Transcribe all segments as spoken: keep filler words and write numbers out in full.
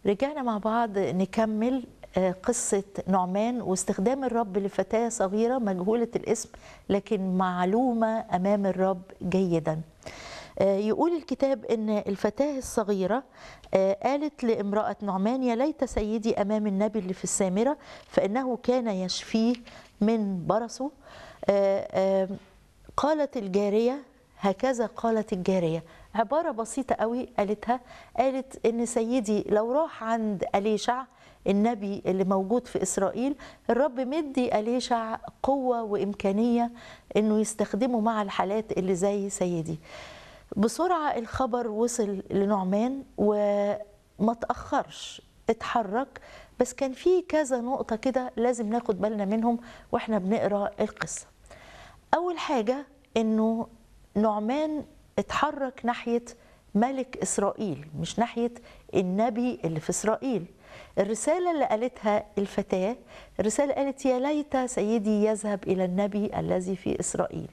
رجعنا مع بعض نكمل آه، قصة نعمان واستخدام الرب لفتاة صغيرة مجهولة الاسم لكن معلومة أمام الرب جيدا. آه، يقول الكتاب إن الفتاة الصغيرة آه، قالت لامرأة نعمان: يا ليت سيدي أمام النبي اللي في السامرة فإنه كان يشفيه من برصه. آه، آه، قالت الجارية، هكذا قالت الجارية، عبارة بسيطة قوي قالتها. قالت إن سيدي لو راح عند أليشع النبي اللي موجود في إسرائيل، الرب مدي أليشع قوة وإمكانية إنه يستخدمه مع الحالات اللي زي سيدي. بسرعة الخبر وصل لنعمان وما تأخرش، اتحرك. بس كان في كذا نقطة كده لازم ناخد بالنا منهم واحنا بنقرأ القصة. أول حاجة إنه نعمان اتحرك ناحية ملك إسرائيل مش ناحية النبي اللي في إسرائيل. الرسالة اللي قالتها الفتاة، الرسالة قالت: يا ليت سيدي يذهب إلى النبي الذي في إسرائيل.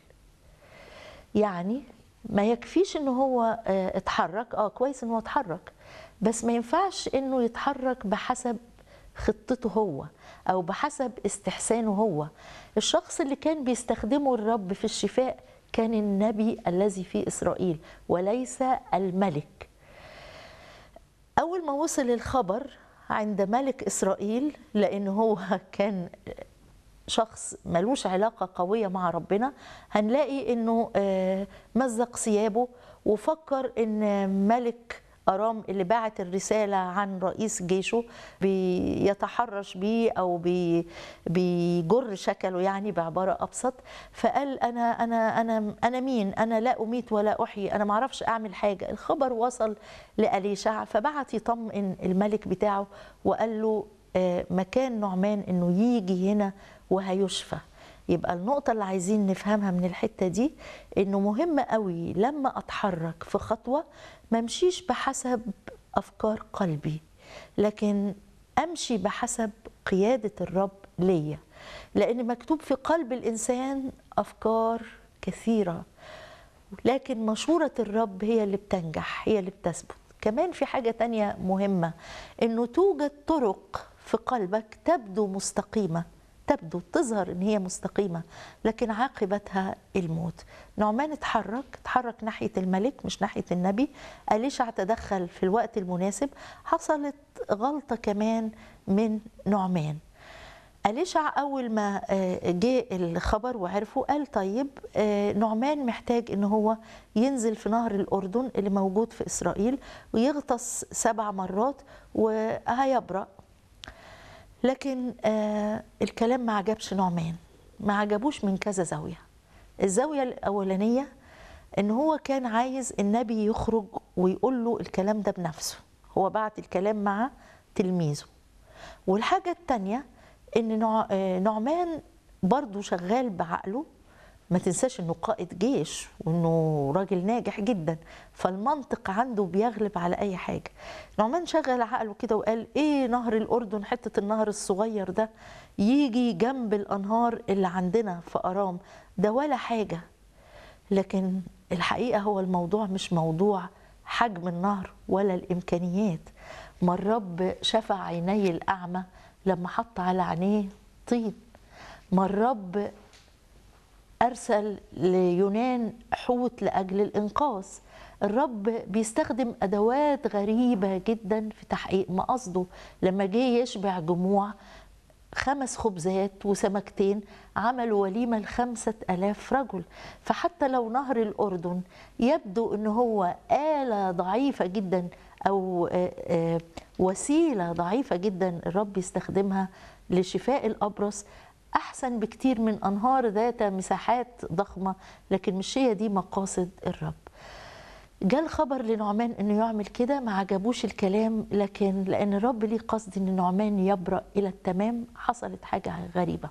يعني ما يكفيش إنه هو اه اتحرك، اه كويس إنه اتحرك، بس ما ينفعش إنه يتحرك بحسب خطته هو أو بحسب استحسانه هو. الشخص اللي كان بيستخدمه الرب في الشفاء كان النبي الذي في إسرائيل وليس الملك. أول ما وصل الخبر عند ملك إسرائيل، لأنه هو كان شخص ملوش علاقة قوية مع ربنا، هنلاقي إنه مزق ثيابه وفكر إن ملك أرام اللي باعت الرسالة عن رئيس جيشه بيتحرش بيه أو بي بيجر شكله، يعني بعبارة أبسط. فقال: أنا أنا أنا أنا مين؟ أنا لا أميت ولا أحيي، أنا ما أعرفش أعمل حاجة. الخبر وصل لأليشع فبعت يطمئن الملك بتاعه وقال له مكان نعمان إنه يجي هنا وهيشفى. يبقى النقطة اللي عايزين نفهمها من الحتة دي إنه مهم قوي لما أتحرك في خطوة ما امشيش بحسب أفكار قلبي، لكن أمشي بحسب قيادة الرب ليا، لأن مكتوب في قلب الإنسان أفكار كثيرة، لكن مشورة الرب هي اللي بتنجح، هي اللي بتثبت. كمان في حاجة تانية مهمة، إنه توجد طرق في قلبك تبدو مستقيمة، تبدو تظهر ان هي مستقيمه لكن عاقبتها الموت. نعمان اتحرك اتحرك ناحيه الملك مش ناحيه النبي. أليشع تدخل في الوقت المناسب. حصلت غلطه كمان من نعمان. أليشع اول ما جه الخبر وعرفه قال: طيب نعمان محتاج ان هو ينزل في نهر الأردن اللي موجود في إسرائيل ويغطس سبع مرات وهيبرأ. لكن آه الكلام ما عجبش نعمان، ما عجبوش من كذا زاوية. الزاوية الأولانية إن هو كان عايز النبي يخرج ويقول له الكلام ده بنفسه، هو بعت الكلام مع تلميذه. والحاجة التانية إن نعمان برضو شغال بعقله. ما تنساش إنه قائد جيش وإنه راجل ناجح جدا، فالمنطق عنده بيغلب على أي حاجة. نعمان شغل عقله كده وقال: إيه نهر الأردن، حتة النهر الصغير ده يجي جنب الأنهار اللي عندنا في أرام، ده ولا حاجة. لكن الحقيقة هو الموضوع مش موضوع حجم النهر ولا الإمكانيات. ما الرب شفع عيني الأعمى لما حط على عينيه طين. ما الرب أرسل ليونان حوت لأجل الإنقاذ. الرب بيستخدم أدوات غريبة جدا في تحقيق مقصده. لما جه يشبع جموع خمس خبزات وسمكتين عملوا وليمة لخمسة ألاف رجل. فحتى لو نهر الأردن يبدو أنه هو آلة ضعيفة جدا أو وسيلة ضعيفة جدا الرب يستخدمها لشفاء الأبرص، أحسن بكتير من أنهار ذات مساحات ضخمة، لكن مش هي دي مقاصد الرب. جاء الخبر لنعمان إنه يعمل كده، ما عجبوش الكلام، لكن لأن الرب ليه قصد إن نعمان يبرأ إلى التمام حصلت حاجة غريبة.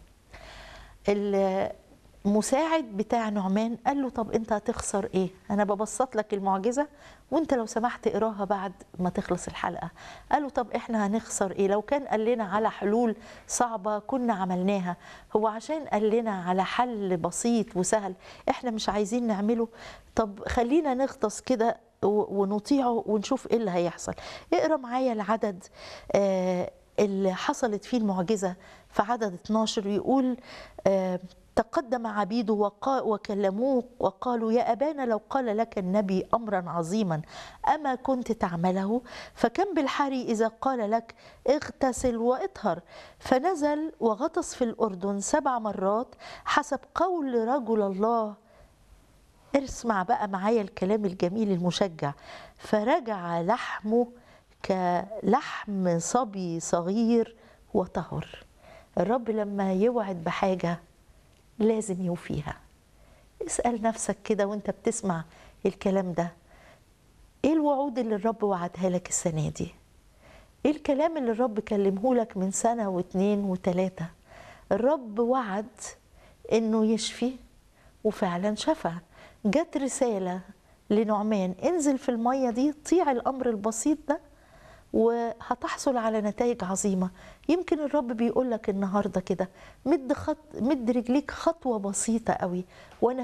المساعد بتاع نعمان قال له: طب أنت هتخسر إيه؟ أنا ببسط لك المعجزة وأنت لو سمحت اقراها بعد ما تخلص الحلقة. قال له: طب إحنا هنخسر إيه؟ لو كان قال لنا على حلول صعبة كنا عملناها، هو عشان قال لنا على حل بسيط وسهل إحنا مش عايزين نعمله؟ طب خلينا نغطس كده ونطيعه ونشوف ايه اللي هيحصل. اقرا معايا العدد اللي حصلت فيه المعجزه في عدد اتناشر، يقول تقدم عبيده وكلموه وقالوا يا أبانا لو قال لك النبي أمرا عظيما أما كنت تعمله؟ فكم بالحري إذا قال لك اغتسل واطهر. فنزل وغطس في الأردن سبع مرات حسب قول رجل الله. اسمع بقى معايا الكلام الجميل المشجع. فرجع لحمه كلحم صبي صغير وطهر. الرب لما يوعد بحاجة لازم يوفيها. اسأل نفسك كده وانت بتسمع الكلام ده، ايه الوعود اللي الرب وعدها لك السنة دي؟ ايه الكلام اللي الرب كلمه لك من سنة واثنين وثلاثة؟ الرب وعد انه يشفي وفعلا شفى. جت رسالة لنعمان انزل في المية دي، طيع الامر البسيط ده وهتحصل على نتائج عظيمة. يمكن الرب بيقول لك النهاردة كده مد خط مد رجليك خطوة بسيطة قوي وانا